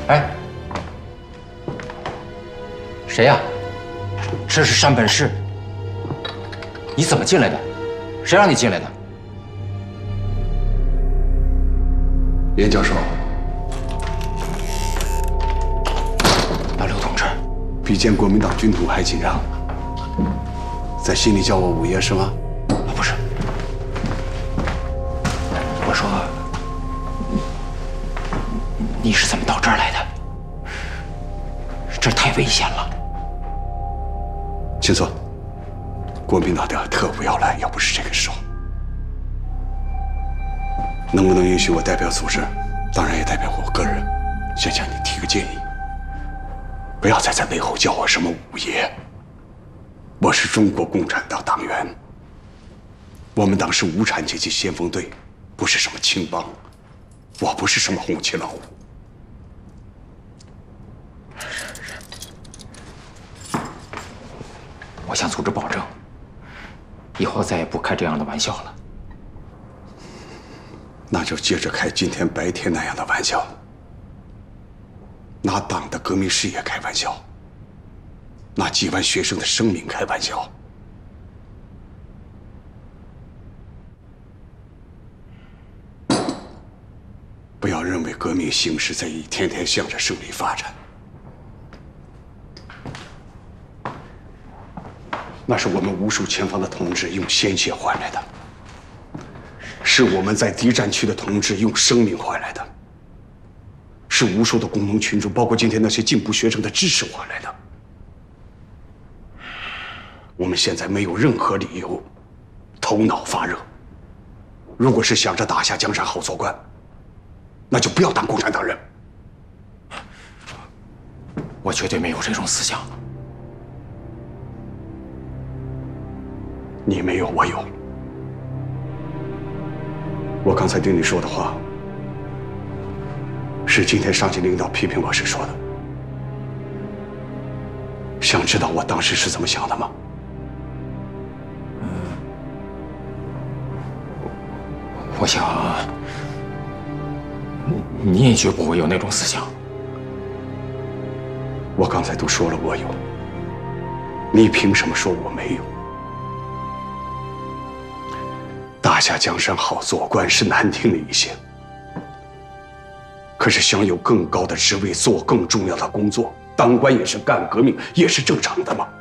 哎，谁呀？这是山本市，你怎么进来的？谁让你进来的？ 严教授， 老刘同志， 比见国民党军统还紧张，在心里叫我五爷是吗？ 不是，我说你是怎么到这儿来的？这太危险了。 请坐。国民党的特务要来，要不是这个时候，能不能允许我代表组织，当然也代表我个人，先向你提个建议，不要再在背后叫我什么五爷。我是中国共产党党员，我们党是无产阶级先锋队，不是什么青帮，我不是什么红旗老五。 我向组织保证，以后再也不开这样的玩笑了。 那就接着开今天白天那样的玩笑，拿党的革命事业开玩笑，拿几万学生的生命开玩笑。不要认为革命形势在一天天向着胜利发展，那是我们无数前方的同志用鲜血换来的，是我们在敌占区的同志用生命换来的，是无数的工农群众，包括今天那些进步学生的支持换来的。我们现在没有任何理由头脑发热。如果是想着打下江山好做官，那就不要当共产党人。 我绝对没有这种思想。 你没有，我有。我刚才对你说的话，是今天上级领导批评我时说的。想知道我当时是怎么想的吗？ 我想，你也绝不会有那种思想。 我刚才都说了我有，你凭什么说我没有？打下江山好做官是难听了一些，可是想有更高的职位，做更重要的工作，当官也是干革命，也是正常的嘛。